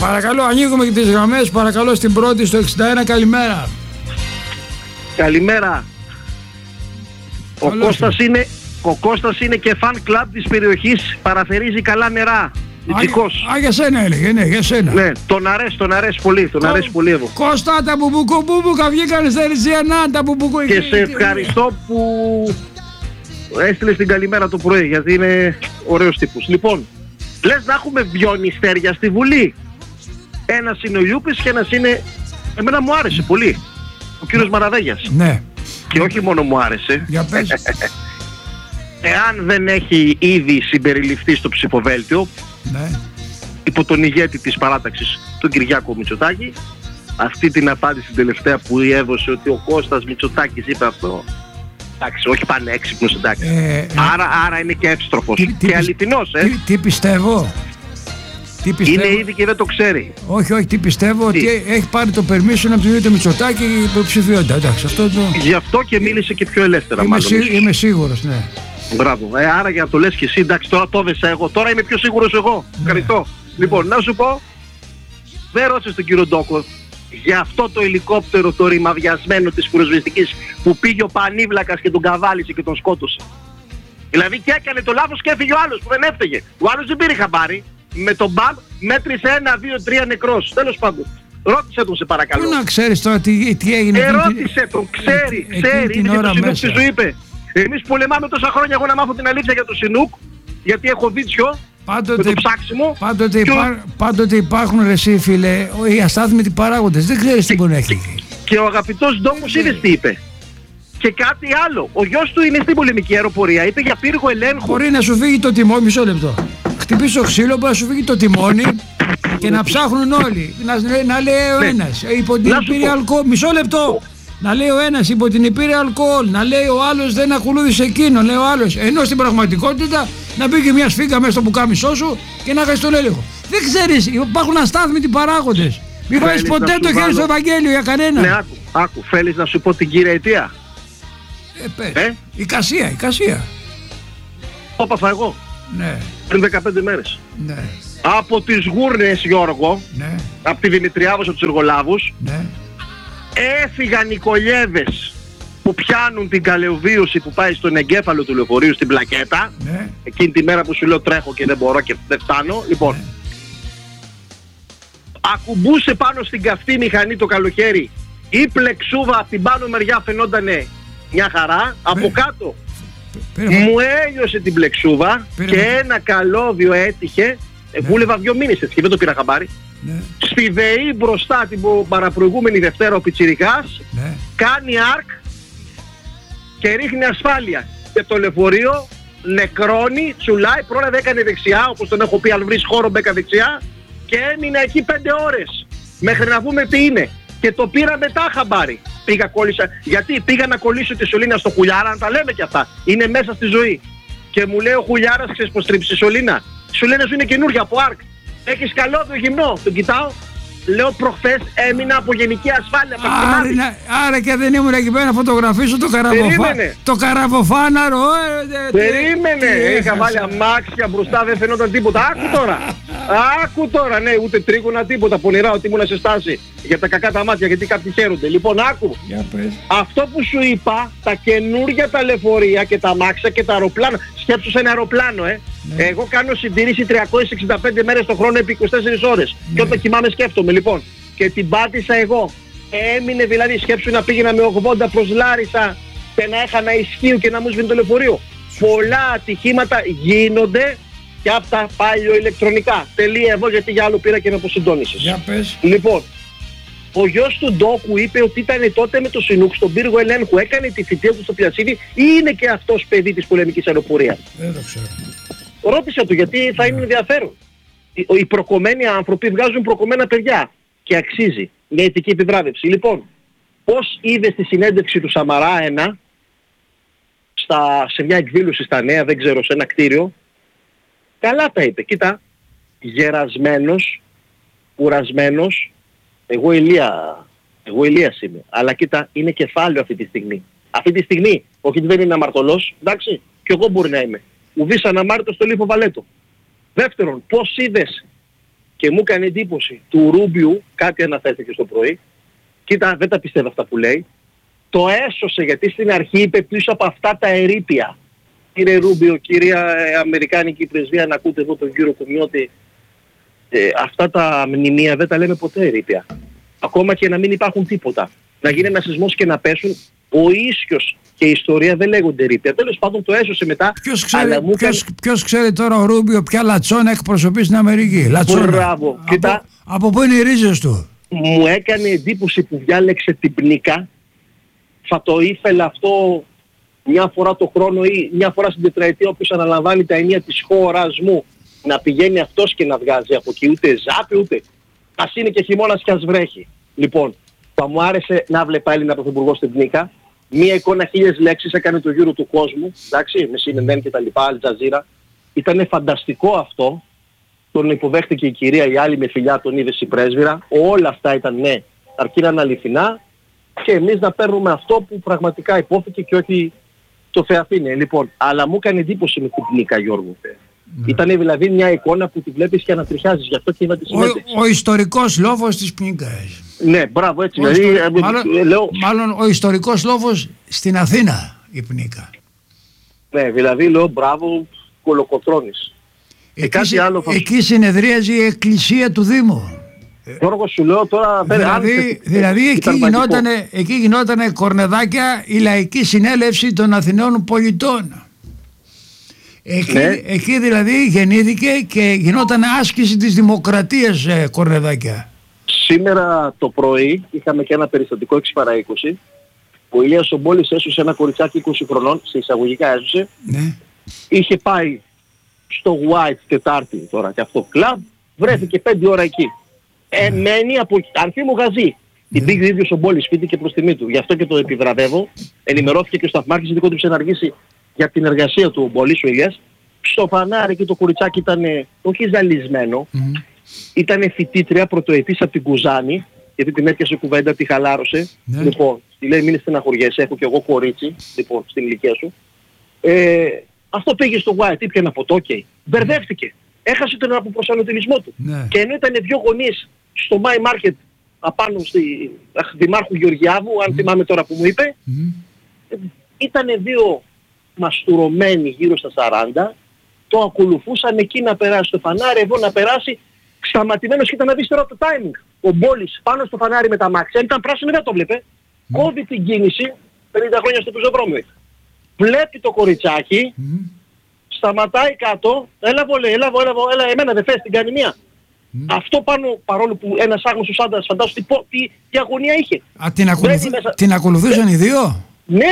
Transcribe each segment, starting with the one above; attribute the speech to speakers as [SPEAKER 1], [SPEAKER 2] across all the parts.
[SPEAKER 1] Παρακαλώ, ανοίγουμε και τις γραμμές. Παρακαλώ, στην πρώτη στο 61. Καλημέρα.
[SPEAKER 2] Καλημέρα. Ο Κώστας είναι και fan club της περιοχής. Παραθερίζει καλά νερά.
[SPEAKER 1] Για σένα έλεγε, ναι, για σένα.
[SPEAKER 2] Ναι, τον αρέσει πολύ, αρέσει πολύ εδώ.
[SPEAKER 1] Κώστα, τα μπουμπουκομπούμπουκα βγήκανε στα Ριζιανά, τα μπουμπουκο.
[SPEAKER 2] Και σε ευχαριστώ που έστειλες την καλημέρα το πρωί, γιατί είναι ωραίος τύπος. Λοιπόν, λες να έχουμε δυο νηστέρια στη Βουλή. Ένας είναι ο Λιούπης και ένας είναι... Εμένα μου άρεσε πολύ. Ο κύριος Μαραδέγιας.
[SPEAKER 1] Ναι.
[SPEAKER 2] Και όχι μόνο μου άρεσε.
[SPEAKER 1] Για πες.
[SPEAKER 2] Εάν δεν έχει ήδη συμπεριληφθεί στο ψηφοδέλτιο,
[SPEAKER 1] ναι,
[SPEAKER 2] υπό τον ηγέτη της παράταξης, τον Κυριάκο Μητσοτάκη, αυτή την απάντηση τελευταία που έδωσε ότι ο Κώστας Μητσοτάκης είπε αυτό, εντάξει, όχι πανέξυπνος, εντάξει. Άρα είναι και εύστροφος και αληθινός,
[SPEAKER 1] Τι πιστεύω.
[SPEAKER 2] Είναι ήδη και δεν το ξέρει.
[SPEAKER 1] Όχι, τι πιστεύω, ότι έχει πάρει το permission από τον ίδιο Μητσοτάκη η υποψηφιότητα. Εντάξει, αυτό το...
[SPEAKER 2] Γι' αυτό και μίλησε και πιο ελεύθερα.
[SPEAKER 1] Είμαι σίγουρος, ναι.
[SPEAKER 2] Μπράβο. Άρα για να το λες και εσύ, εντάξει, τώρα το έδεσα εγώ. Τώρα είμαι πιο σίγουρος εγώ. Ευχαριστώ. Λοιπόν, να σου πω, δεν ρώτησες τον κύριο Ντόκο για αυτό το ελικόπτερο το ρημαδιασμένο της πυροσβεστικής που πήγε ο Πανίβλακας και τον καβάλισε και τον σκότωσε. Δηλαδή και έκανε το λάθος και έφυγε ο άλλος που δεν έφταιγε. Ο άλλος δεν πήρε χαμπάρι. Με τον μπαμ μέτρησε 1, 2, 3 νεκρός. Τέλος πάντων. Ρώτησε τον, σε παρακαλώ.
[SPEAKER 1] Πού να ξέρεις τώρα τι έγινε.
[SPEAKER 2] Ρώτησε τον, ξέρει. Είναι και το Σινούκ τι σου είπε. Εμείς πολεμάμε τόσα χρόνια εγώ να μάθω την αλήθεια για το Σινούκ, γιατί έχω βίτσιο με το ψάξιμο.
[SPEAKER 1] Πάντοτε υπάρχουν, ρε εσύ φίλε, οι αστάθμητοι παράγοντες. Δεν ξέρεις τι μπορεί να έχει.
[SPEAKER 2] Και ο αγαπητός Ντόμος είδες τι είπε. Και κάτι άλλο. Ο γιος του είναι στην πολεμική αεροπορία. Είπε για πύργο ελέγχου.
[SPEAKER 1] Μπορεί να σου φύγει το τιμόνι, μισό λεπτό. Χτυπήσει το ξύλο, μπορεί να σου φύγει το τιμόνι και να ψάχνουν όλοι. Να λέει ο ένας υπό την υπήρεια αλκοόλ. Μισό λεπτό. Να λέει ο ένας υπό την υπήρεια αλκοόλ. Να λέει ο άλλος δεν ακολούθησε εκείνον. Λέει ο άλλος. Ενώ στην πραγματικότητα να μπήκε μια σφίγγα μέσα στο πουκάμισό σου και να κάνεις τον έλεγχο. Δεν ξέρεις, υπάρχουν αστάθμητοι παράγοντες. Μην βάζεις ποτέ το χέρι στο Ευαγγέλιο για κανένα.
[SPEAKER 2] Ναι, άκου. Θέλεις να σου πω την κύρια αιτία.
[SPEAKER 1] Η Κασία.
[SPEAKER 2] Το έπαθα εγώ.
[SPEAKER 1] Ναι.
[SPEAKER 2] Πριν 15 μέρες.
[SPEAKER 1] Ναι.
[SPEAKER 2] Από τις Γούρνες, Γιώργο,
[SPEAKER 1] ναι,
[SPEAKER 2] από τη Δημητριάδος, από τους Εργολάβους,
[SPEAKER 1] ναι,
[SPEAKER 2] έφυγαν οι κολιέδες που πιάνουν την καλεοβίωση που πάει στον εγκέφαλο του λεωφορείου, στην πλακέτα,
[SPEAKER 1] ναι,
[SPEAKER 2] εκείνη τη μέρα που σου λέω τρέχω και δεν μπορώ και δεν φτάνω. Λοιπόν, ναι, ακουμπούσε πάνω στην καυτή μηχανή το καλοκαίρι, η πλεξούβα από την πάνω μεριά φαινότανε μια χαρά, από κάτω μου έλειωσε την πλεξούβα και ένα καλώδιο έτυχε. Βούλευα 2 μήνες έτσι και δεν το πήρα χαμπάρι. Ναι. Στη ΔΕΗ μπροστά την παραπροηγούμενη Δευτέρα ο Πιτσιρικάς, ναι, κάνει αρκ και ρίχνει ασφάλεια. Και το λεωφορείο νεκρώνει, τσουλάει, πρόλαβε, έκανε δεξιά, όπως τον έχω πει, αν βρεις χώρο μπέκα δεξιά και έμεινε εκεί 5 ώρες μέχρι να δούμε τι είναι. Και το πήρα μετά χαμπάρι. Κόλλησα, γιατί πήγα να κολλήσω τη σωλήνα στο Χουλιάρα, να τα λέμε κι αυτά. Είναι μέσα στη ζωή. Και μου λέει ο Χουλιάρας, ξέρεις πως τρίψει η σωλήνα. Η σωλήνα σου είναι καινούργια από αρκ. Έχεις καλώδιο γυμνό. Τον κοιτάω. Λέω προχθές έμεινα από γενική ασφάλεια.
[SPEAKER 1] Άρα και δεν ήμουν εκεί πέρα να φωτογραφίσω το καραβοφάναρο.
[SPEAKER 2] Περίμενε. Είχα βάλει αμάξια μπροστά, δεν φαινόταν τίποτα. Άκου τώρα, ναι, ούτε τρίγωνα τίποτα. Πονηρά ότι ήμουν σε στάση για τα κακά τα μάτια, γιατί κάποιοι χαίρονται. Λοιπόν, άκου. Αυτό που σου είπα, τα καινούργια τα λεωφορεία και τα αμάξια και τα αεροπλάνα. Σκέψου σε ένα αεροπλάνο, Ναι. Εγώ κάνω συντήρηση 365 μέρες το χρόνο επί 24 ώρες. Και όταν κοιμάμαι σκέφτομαι, λοιπόν. Και την πάτησα εγώ. Έμεινε δηλαδή, σκέψου να πήγαινα με 80 προς Λάρισα και να έχανα ισχύου και να μου σβήνει το λεωφορείο. Πολλά ατυχήματα γίνονται και από τα παλιοηλεκτρονικά. Τελεία εδώ, γιατί για άλλο πήρα και με αποσυντώνησες.
[SPEAKER 1] Για πες.
[SPEAKER 2] Λοιπόν, ο γιος του Ντόκου είπε ότι ήταν τότε με το Σινούκ στον πύργο ελέγχου. Έκανε τη θητεία του στο Πιασίδι ή είναι και αυτός παιδί της πολεμικής αεροπορίας.
[SPEAKER 1] Δεν το ξέρω.
[SPEAKER 2] Ρώτησε του, γιατί θα είναι ενδιαφέρον. Οι προκομμένοι άνθρωποι βγάζουν προκομμένα παιδιά και αξίζει μια ηθική επιβράβευση. Λοιπόν, πώς είδε στη συνέντευξη του Σαμαρά σε μια εκδήλωση στα Νέα, δεν ξέρω, σε ένα κτίριο, καλά τα είπε. Κοίτα, γερασμένος, κουρασμένος, εγώ Ηλίας είμαι, αλλά κοίτα, είναι κεφάλαιο αυτή τη στιγμή. Αυτή τη στιγμή, όχι ότι δεν είναι αμαρτωλός, εντάξει, και εγώ μπορεί να είμαι. Ουδής αναμάρτητος στο Λίφο Βαλέτο. Δεύτερον, πώς είδες, και μου έκανε εντύπωση του Ρούμπιου, κάτι αναφέρθηκε στο πρωί, κοίτα δεν τα πιστεύω αυτά που λέει, το έσωσε γιατί στην αρχή είπε πίσω από αυτά τα ερείπια. Κύριε Ρούμπιο, κυρία Αμερικάνικη Πρεσβεία, να ακούτε εδώ τον κύριο Κουμιώτη, αυτά τα μνημεία δεν τα λέμε ποτέ ερείπια. Ακόμα και να μην υπάρχουν τίποτα. Να γίνει ένας σεισμός και να πέσουν, ο ίσιος και η ιστορία δεν λέγονται ερείπια. Τέλος πάντων το έσωσε μετά.
[SPEAKER 1] Ποιος ξέρει τώρα ο Ρούμπιο ποια λατσόνα εκπροσωπεί στην Αμερική. Λατσόνα.
[SPEAKER 2] Μπράβο.
[SPEAKER 1] Από πού είναι οι ρίζες του.
[SPEAKER 2] Μου έκανε εντύπωση που διάλεξε την πνίκα. Θα το ήθελε αυτό μια φορά το χρόνο ή μια φορά στην τετραετία, όποιος αναλαμβάνει τα ενία της χώρας μου, να πηγαίνει αυτός και να βγάζει από εκεί, ούτε ζάπη ούτε. Ας είναι και χειμώνας και ας βρέχει. Λοιπόν, θα μου άρεσε να βλέπα Έλληνα πρωθυπουργό στην πνίκα. Μία εικόνα 1000 λέξεις, έκανε το γύρο του κόσμου, εντάξει, με CNN και τα λοιπά, Αλτζαζίρα. Ήτανε φανταστικό αυτό. Τον υποδέχτηκε η κυρία, η άλλη με φιλιά τον είδε η πρέσβυρα. Όλα αυτά ήταν ναι, αρκεί να είναι αληθινά. Και εμείς να παίρνουμε αυτό που πραγματικά υπόθηκε και όχι το Θεαθήνε. Λοιπόν, αλλά μου έκανε εντύπωση με την πνίκα, Γιώργο. Ήτανε δηλαδή μια εικόνα που τη βλέπεις και ανατριχιάζεις. Γι' αυτό και είδα τη συνέντευξη.
[SPEAKER 1] Ο ιστορικός λόφος της πνίκας.
[SPEAKER 2] Ναι, μπράβο, έτσι.
[SPEAKER 1] Μάλλον ο ιστορικός λόφος στην Αθήνα η πνίκα.
[SPEAKER 2] Ναι, δηλαδή λέω μπράβο, κολοκοτρώνεις.
[SPEAKER 1] Εκεί συνεδρίαζε η εκκλησία του Δήμου.
[SPEAKER 2] Γιώργο, σου λέω τώρα...
[SPEAKER 1] Δηλαδή εκεί γινότανε κορνεδάκια η λαϊκή συνέλευση των Αθηναίων πολιτών. Εκεί δηλαδή γεννήθηκε και γινόταν άσκηση της δημοκρατίας, κορνεδάκια.
[SPEAKER 2] Σήμερα το πρωί είχαμε και ένα περιστατικό 6 παρά 20. Ο Ηλίας ο Μπόλης έσωσε ένα κοριτσάκι 20 χρονών, σε εισαγωγικά έσωσε.
[SPEAKER 1] Ναι.
[SPEAKER 2] Είχε πάει στο White Τετάρτη τώρα και αυτό κλαμπ, βρέθηκε 5 ώρα εκεί. Μένει από Ανθίμου Γαζί. Την πήγε ίδιος ο Μπόλης σπίτι και προς τιμή του. Γι' αυτό και το επιβραβεύω. Ενημερώθηκε και ο Σταθμάρχης, δικό του να αργήσει για την εργασία του ο Μπόλης, ο Ηλίας. Στο φανάρι και το κοριτσάκι ήταν όχι ζαλισμένο. Ήταν φοιτήτρια πρωτοετής από την Κουζάνη, γιατί την έπιασε κουβέντα, τη χαλάρωσε. Λοιπόν, τη λέει μην στεναχωριέσαι, έχω και εγώ κορίτσι, λοιπόν, στην ηλικία σου. Αυτό πήγε στο White, ήπια ένα ποτό και μπερδεύτηκε. Έχασε τον αποπροσανατολισμό του. Και ενώ ήταν 2 γονείς στο My Market απάνω στη Δημάρχου Γεωργιάδου, αν θυμάμαι τώρα που μου είπε, ήταν 2 μαστουρωμένοι γύρω στα 40, το ακολουθούσαν εκεί να περάσει στο φανάρι, εδώ να περάσει, σταματημένος και ήταν να δεις τώρα το timing. Ο Μπόλης πάνω στο φανάρι με τα μάξια, ήταν πράσινο δεν το βλέπε, κόβει την κίνηση, 50 χρόνια στο πεζοδρόμιο. Βλέπει το κοριτσάκι, σταματάει κάτω, έλα εμένα δεν θες, την κάνει μία. Αυτό πάνω, παρόλο που ένας άγνωστος άντρας, φαντάσου τι αγωνία είχε.
[SPEAKER 1] Την ακολουθούσαν οι δύο?
[SPEAKER 2] Ναι,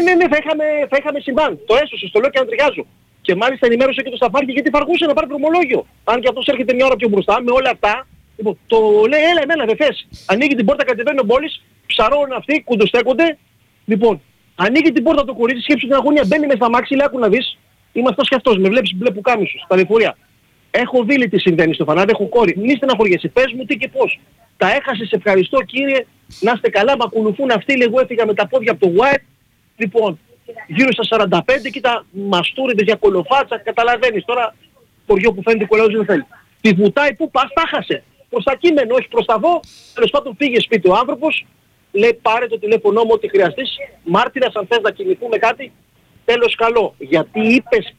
[SPEAKER 2] θα είχαμε συμβάν. Το έσωσε, το λέω και αντριγάζω. Και μάλιστα ενημέρωσε και το Σταφάρχη γιατί φαργούσε να πάρει δρομολόγιο. Αν και αυτός έρχεται μια ώρα πιο μπροστά, με όλα αυτά, λοιπόν, το λέει, έλα εμένα δεν θες. Ανοίγει την πόρτα, κατεβαίνει ο Μπόλης, ψαρώνουν αυτοί, κουντοστέκονται. Λοιπόν, ανοίγει την πόρτα το κορίτσι, σκέψου την αγωνία, μπαίνει μες στα μάξι, λέει, άκου να δεις. Είμαι αυτός και αυτός, με βλέπεις μπλε πουκάμισους, στα λεωφορεία. Έχω δει τι συμβαίνει στο φανάρι, έχω κόρη. Μη στεναχωριέσαι, πες μου τι και πώς. Τα έχασες, ευχαριστώ κύριε, να είστε καλά, με ακολουθούν αυτοί, λέγω έφυγα με τα πόδια από το White. Λοιπόν, γύρω στα 45, κοίτα, μαστούριδες για κολοφάτσα, καταλαβαίνεις τώρα, χωριό που φαίνεται κολαός δεν θέλει. Τη βουτάει που πας, τα χάσε. Προς τα κείμενο, όχι προς τα δω, τέλος πάντων πήγε σπίτι ο άνθρωπος, λέει πάρε το τηλέφωνό μου ό,τι χρειαστείς, μάρτυρας αν θες να κινηθούμε κάτι, τέλος καλό. Γιατί είπες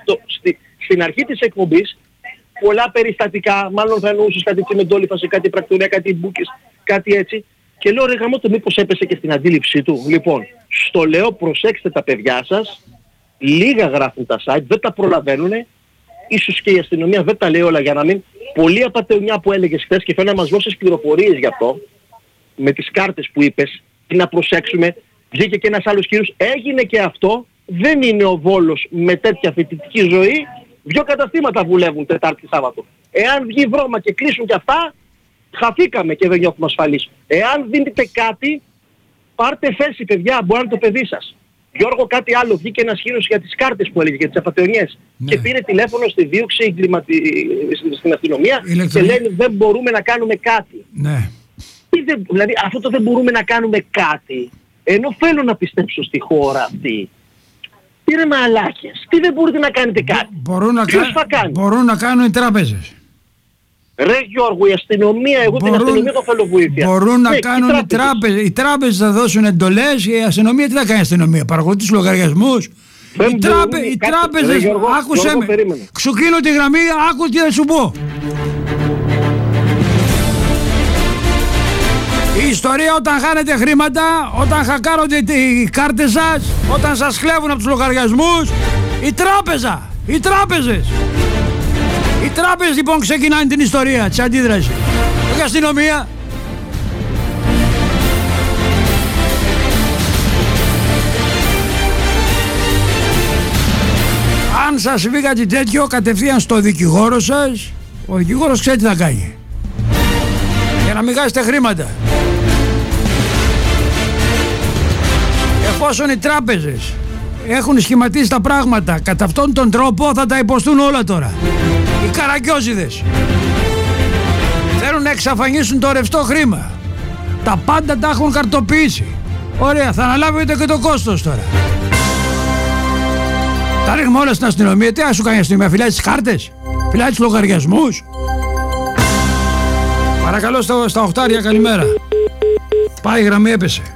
[SPEAKER 2] στην αρχή της εκπομπής πολλά περιστατικά, μάλλον θα εννοούσες κάτι τσιμεντόλιφαση, κάτι πρακτορία, κάτι μπούκες, κάτι έτσι. Και λέω ρε γαμώτο μήπως έπεσε και στην αντίληψή του. Λοιπόν, στο λέω προσέξτε τα παιδιά σας, λίγα γράφουν τα site, δεν τα προλαβαίνουνε, ίσως και η αστυνομία δεν τα λέει όλα για να μην. Πολλή απατεωνιά που έλεγες χθες και θέλω να μας δώσεις πληροφορίες γι' αυτό, με τις κάρτες που είπες, τι να προσέξουμε, βγήκε και ένας άλλος κύριος, έγινε και αυτό, δεν είναι ο Βόλος με τέτοια φοιτητική ζωή, 2 καταστήματα βουλεύουν Τετάρτη Σάββατο. Εάν βγει βρώμα και κλείσουν και αυτά, χαθήκαμε και δεν νιώθουμε ασφαλείς. Εάν δίνετε κάτι, πάρτε θέση παιδιά, μπορεί να είναι το παιδί σας. Γιώργο κάτι άλλο, βγήκε ένας χείρος για τις κάρτες που έλεγε, για τις απατεωνιές. Και πήρε τηλέφωνο στη δίωξη στην αστυνομία και λένε δεν μπορούμε να κάνουμε κάτι.
[SPEAKER 1] Ναι.
[SPEAKER 2] Δηλαδή αυτό το δεν μπορούμε να κάνουμε κάτι, ενώ θέλω να πιστέψω στη χώρα αυτή. Τι ρε μαλάκες, τι δεν μπορείτε να κάνετε κάτι. Ποιος θα κάνει.
[SPEAKER 1] Μπορούν να κάνουν οι τράπεζες.
[SPEAKER 2] Ρε Γιώργο, η αστυνομία, εγώ την αστυνομία το θέλω βοήθεια.
[SPEAKER 1] Μπορούν να κάνουν οι τράπεζες θα δώσουν εντολές, η αστυνομία τι θα κάνει η αστυνομία, παρακολουθεί τους λογαριασμούς. Οι τράπεζες, άκουσέ με, σου κλείνω τη γραμμή, άκου τι θα σου πω. Η ιστορία όταν χάνετε χρήματα, όταν χακάρονται οι κάρτες σας, όταν σας κλέβουν από τους λογαριασμούς, οι τράπεζες λοιπόν ξεκινάνε την ιστορία της αντίδρασης. Όχι αστυνομία. Αν σας συμβεί κάτι τέτοιο, κατευθείαν στο δικηγόρο σας, ο δικηγόρος ξέρει τι θα κάνει. Για να μην χάσετε χρήματα. Εφόσον οι τράπεζες έχουν σχηματίσει τα πράγματα κατά αυτόν τον τρόπο, θα τα υποστούν όλα τώρα. Οι καραγκιόζιδες θέλουν να εξαφανίσουν το ρευστό χρήμα. Τα πάντα τα έχουν καρτοποιήσει. Ωραία, θα αναλάβετε και το κόστος τώρα. Τα ρίχνουμε όλα στην αστυνομία. Τι σου κάνει η αστυνομία, φυλάει τις κάρτες, φυλάει τους λογαριασμούς. Παρακαλώ στα 8, καλημέρα. Πάει η γραμμή, έπεσε.